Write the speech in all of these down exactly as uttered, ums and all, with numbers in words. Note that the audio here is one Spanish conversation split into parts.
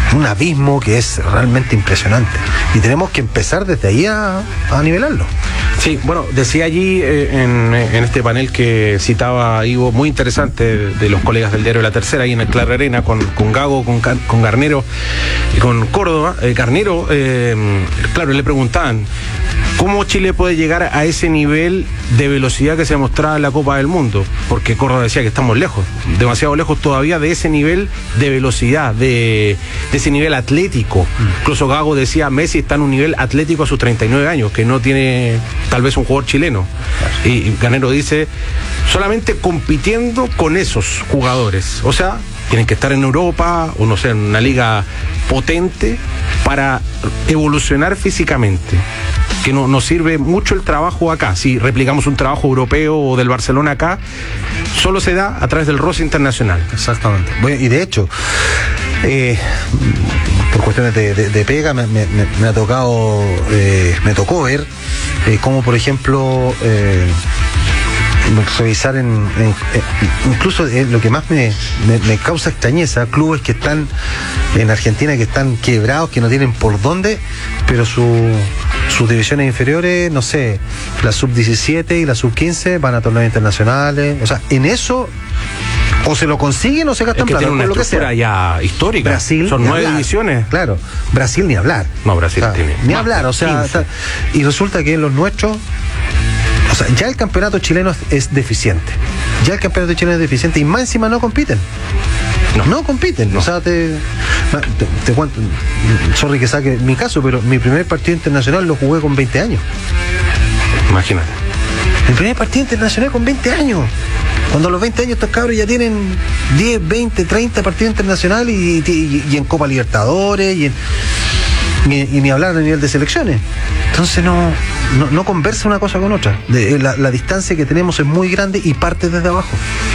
un abismo que es realmente impresionante. Y tenemos que empezar desde ahí a, a nivelarlo. Sí, bueno, decía allí eh, en, en este panel que citaba Ivo, muy interesante, de, de los colegas del diario La Tercera, ahí en el Clara Arena, con, con Gago, con, con Garnero y con Córdoba. Eh, Garnero, eh, claro, le preguntaban, ¿cómo Chile puede llegar a ese nivel de velocidad que se mostraba en la Copa del Mundo? Porque Córdoba decía que estamos lejos, demasiado lejos todavía de ese nivel de velocidad, de, de ese nivel atlético. Mm. Incluso Gago decía, Messi está en un nivel atlético a sus treinta y nueve años, que no tiene tal vez un jugador chileno. Claro. Y, y Garnero dice, solamente compitiendo con esos jugadores. O sea, tienen que estar en Europa, o no sé, en una liga potente, para evolucionar físicamente. Que no, nos sirve mucho el trabajo acá. Si replicamos un trabajo europeo o del Barcelona acá, solo se da a través del roce internacional. Exactamente. Bueno, y de hecho, eh, por cuestiones de, de, de pega, me, me, me ha tocado, eh, me tocó ver eh, cómo, por ejemplo, eh, revisar en, en, en incluso eh, lo que más me, me, me causa extrañeza, clubes que están en Argentina que están quebrados, que no tienen por dónde, pero su, sus divisiones inferiores, no sé, la sub diecisiete y la sub quince van a torneos internacionales. O sea, en eso o se lo consiguen o se gastan es que plata, tiene una por lo que estructura sea. Ya histórica. Brasil, son nueve hablar. divisiones. Claro. Brasil ni hablar. No, Brasil o sea, tiene. Ni hablar, o sea, está, y resulta que en los nuestros, o sea, ya el campeonato chileno es, es deficiente. Ya el campeonato chileno es deficiente y más encima no compiten. No, no compiten. No. O sea, te, te, te cuento, sorry que saque mi caso, pero mi primer partido internacional lo jugué con veinte años. Imagínate. Mi primer partido internacional con veinte años. Cuando a los veinte años estos cabros ya tienen diez, veinte, treinta partidos internacionales y, y, y en Copa Libertadores y en... Y, y ni hablar a nivel de selecciones. Entonces no, no, no conversa una cosa con otra. De, la, la distancia que tenemos es muy grande y parte desde abajo.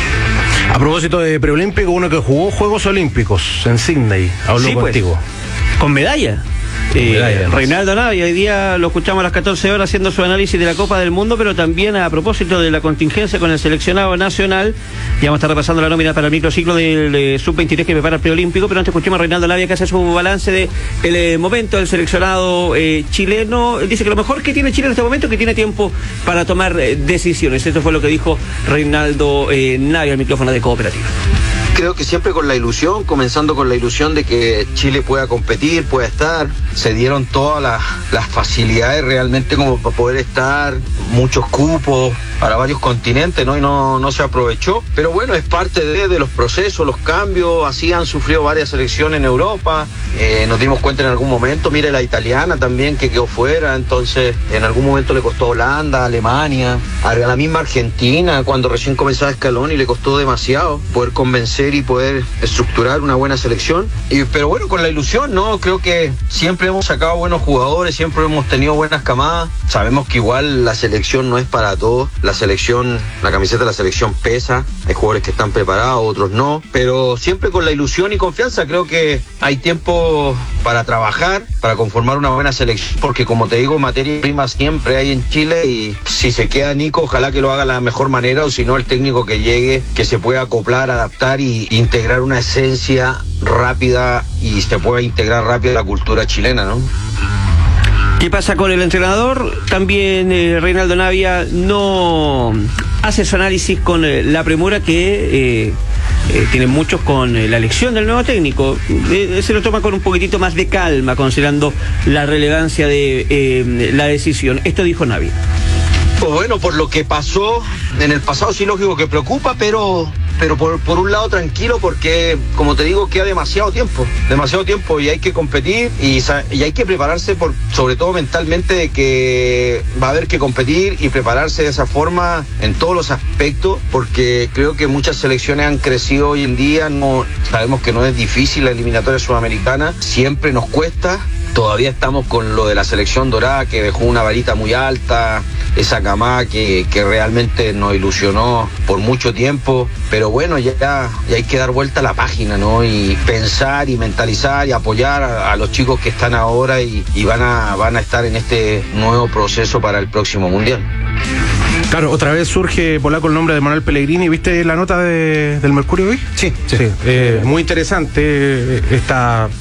A propósito de preolímpico, uno que jugó Juegos Olímpicos en Sydney, habló sí, contigo. Pues, con medalla. Eh, Reinaldo Navia, hoy día lo escuchamos a las catorce horas haciendo su análisis de la Copa del Mundo, pero también a propósito de la contingencia con el seleccionado nacional. Ya vamos a estar repasando la nómina para el microciclo del eh, sub veintitrés que prepara el preolímpico, pero antes escuchemos a Reinaldo Navia que hace su balance de el eh, momento del seleccionado eh, chileno. Él dice que lo mejor que tiene Chile en este momento es que tiene tiempo para tomar eh, decisiones. Esto fue lo que dijo Reinaldo eh, Navia al micrófono de Cooperativa. Creo que siempre con la ilusión, comenzando con la ilusión de que Chile pueda competir, pueda estar. Se dieron todas las, las facilidades realmente como para poder estar, muchos cupos para varios continentes, ¿no? Y no, no se aprovechó. Pero bueno, es parte de, de los procesos, los cambios. Así han sufrido varias selecciones en Europa. Eh, nos dimos cuenta en algún momento, mire la italiana también que quedó fuera. Entonces, en algún momento le costó a Holanda, a Alemania, a la misma Argentina, cuando recién comenzaba Scaloni, le costó demasiado poder convencer y poder estructurar una buena selección. Y, pero bueno, con la ilusión, ¿no? Creo que siempre hemos sacado buenos jugadores, siempre hemos tenido buenas camadas. Sabemos que igual la selección no es para todos. La selección, la camiseta de la selección pesa. Hay jugadores que están preparados, otros no. Pero siempre con la ilusión y confianza. Creo que hay tiempo para trabajar, para conformar una buena selección. Porque como te digo, materia prima siempre hay en Chile. Y si se queda Nico, ojalá que lo haga de la mejor manera. O si no, el técnico que llegue, que se pueda acoplar, adaptar y integrar una esencia rápida y se pueda integrar rápido a la cultura chilena, ¿no? ¿Qué pasa con el entrenador? También eh, Reinaldo Navia no hace su análisis con eh, la premura que eh, eh, tienen muchos con eh, la elección del nuevo técnico. Eh, se lo toma con un poquitito más de calma, considerando la relevancia de eh, la decisión. Esto dijo Navia. Pues bueno, por lo que pasó en el pasado, sí, lógico que preocupa, pero pero por, por un lado tranquilo, porque como te digo, queda demasiado tiempo, demasiado tiempo y hay que competir y, y hay que prepararse, por, sobre todo mentalmente, de que va a haber que competir y prepararse de esa forma en todos los aspectos, porque creo que muchas selecciones han crecido hoy en día. No, sabemos que no es difícil la eliminatoria sudamericana, siempre nos cuesta. Todavía estamos con lo de la selección dorada, que dejó una varita muy alta, esa camada que, que realmente nos ilusionó por mucho tiempo. Pero bueno, ya, ya hay que dar vuelta a la página, ¿no? Y pensar y mentalizar y apoyar a, a los chicos que están ahora y, y van a, van a estar en este nuevo proceso para el próximo Mundial. Claro, otra vez surge polaco el nombre de Manuel Pellegrini. ¿Viste la nota de, del Mercurio hoy? Sí, sí. sí. Eh, muy interesante esta